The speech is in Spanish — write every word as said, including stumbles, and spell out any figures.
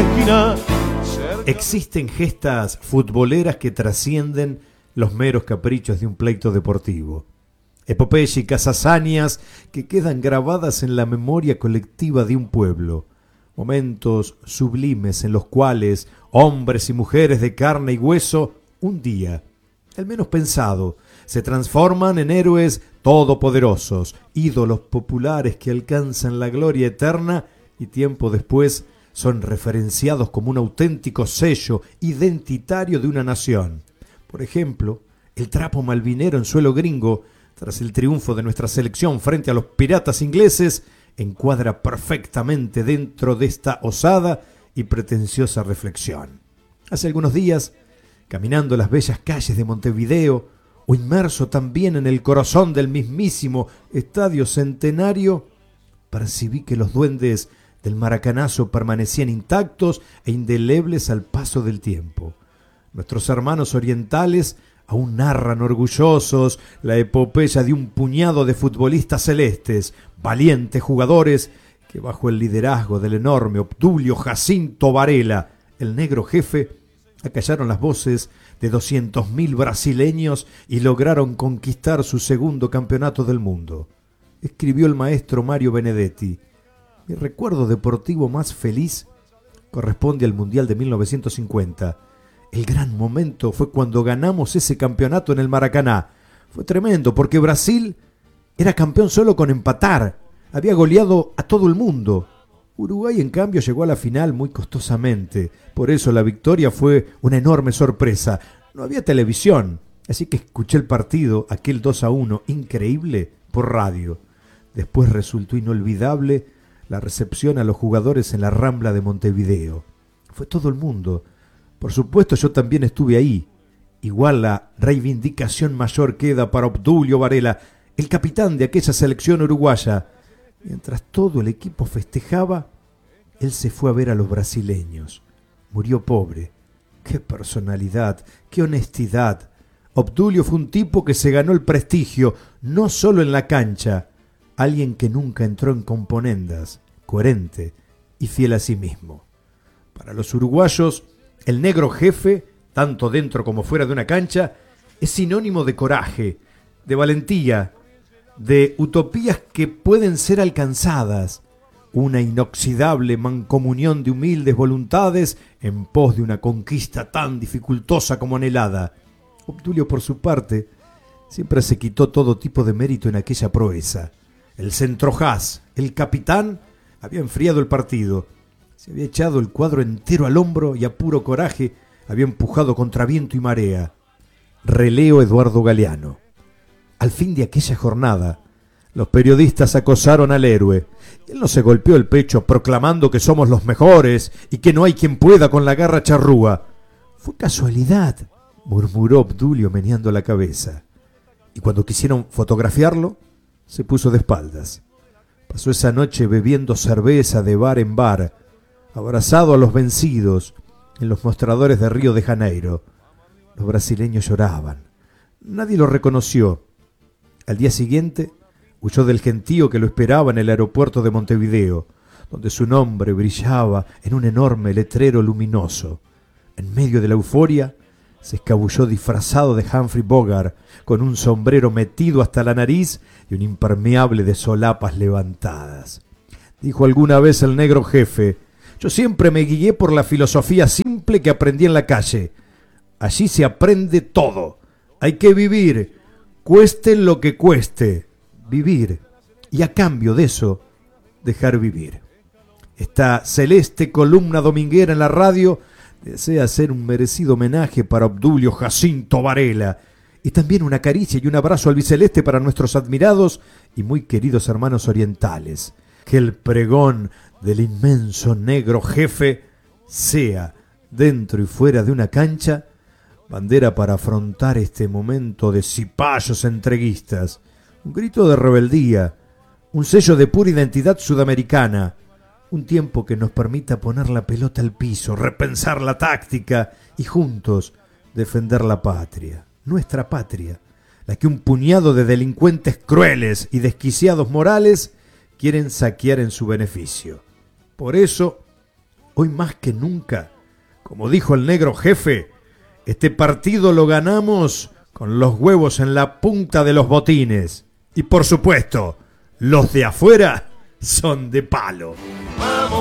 esquina. Existen gestas futboleras que trascienden los meros caprichos de un pleito deportivo. Epopélicas hazañas que quedan grabadas en la memoria colectiva de un pueblo. Momentos sublimes en los cuales hombres y mujeres de carne y hueso, un día, el menos pensado, se transforman en héroes todopoderosos, ídolos populares que alcanzan la gloria eterna y tiempo después son referenciados como un auténtico sello identitario de una nación. Por ejemplo, el trapo malvinero en suelo gringo, tras el triunfo de nuestra selección frente a los piratas ingleses, encuadra perfectamente dentro de esta osada y pretenciosa reflexión. Hace algunos días, caminando las bellas calles de Montevideo, o inmerso también en el corazón del mismísimo Estadio Centenario, percibí que los duendes del maracanazo permanecían intactos e indelebles al paso del tiempo. Nuestros hermanos orientales aún narran orgullosos la epopeya de un puñado de futbolistas celestes, valientes jugadores que bajo el liderazgo del enorme Obdulio Jacinto Varela, el negro jefe, acallaron las voces de doscientos mil brasileños y lograron conquistar su segundo campeonato del mundo. Escribió el maestro Mario Benedetti: mi recuerdo deportivo más feliz corresponde al Mundial de mil novecientos cincuenta. El gran momento fue cuando ganamos ese campeonato en el Maracaná. Fue tremendo porque Brasil era campeón solo con empatar. Había goleado a todo el mundo. Uruguay, en cambio, llegó a la final muy costosamente. Por eso la victoria fue una enorme sorpresa. No había televisión, así que escuché el partido, aquel dos a uno, increíble, por radio. Después resultó inolvidable la recepción a los jugadores en la Rambla de Montevideo. Fue todo el mundo. Por supuesto, yo también estuve ahí. Igual la reivindicación mayor queda para Obdulio Varela, el capitán de aquella selección uruguaya. Mientras todo el equipo festejaba, él se fue a ver a los brasileños. Murió pobre. ¡Qué personalidad! ¡Qué honestidad! Obdulio fue un tipo que se ganó el prestigio, no solo en la cancha. Alguien que nunca entró en componendas, coherente y fiel a sí mismo. Para los uruguayos, el negro jefe, tanto dentro como fuera de una cancha, es sinónimo de coraje, de valentía, de utopías que pueden ser alcanzadas, una inoxidable mancomunión de humildes voluntades en pos de una conquista tan dificultosa como anhelada. Obdulio, por su parte, siempre se quitó todo tipo de mérito en aquella proeza. El centrojaz, el capitán, había enfriado el partido. Se había echado el cuadro entero al hombro y a puro coraje había empujado contra viento y marea. Releo Eduardo Galeano. Al fin de aquella jornada, los periodistas acosaron al héroe. Él no se golpeó el pecho proclamando que somos los mejores y que no hay quien pueda con la garra charrúa. Fue casualidad, murmuró Obdulio meneando la cabeza. Y cuando quisieron fotografiarlo, se puso de espaldas. Pasó esa noche bebiendo cerveza de bar en bar, abrazado a los vencidos en los mostradores de Río de Janeiro. Los brasileños lloraban. Nadie lo reconoció. Al día siguiente huyó del gentío que lo esperaba en el aeropuerto de Montevideo, donde su nombre brillaba en un enorme letrero luminoso. En medio de la euforia, se escabulló disfrazado de Humphrey Bogart, con un sombrero metido hasta la nariz y un impermeable de solapas levantadas. Dijo alguna vez el negro jefe: yo siempre me guié por la filosofía simple que aprendí en la calle. Allí se aprende todo. Hay que vivir, cueste lo que cueste. Vivir. Y a cambio de eso, dejar vivir. Esta celeste columna dominguera en la radio desea hacer un merecido homenaje para Obdulio Jacinto Varela y también una caricia y un abrazo albiceleste para nuestros admirados y muy queridos hermanos orientales. Que el pregón del inmenso negro jefe sea, dentro y fuera de una cancha, bandera para afrontar este momento de cipayos entreguistas, un grito de rebeldía, un sello de pura identidad sudamericana, un tiempo que nos permita poner la pelota al piso, repensar la táctica y juntos defender la patria, nuestra patria, la que un puñado de delincuentes crueles y desquiciados morales quieren saquear en su beneficio. Por eso, Hoy más que nunca, como dijo el negro jefe, este partido lo ganamos con los huevos en la punta de los botines. Y por supuesto, los de afuera son de palo.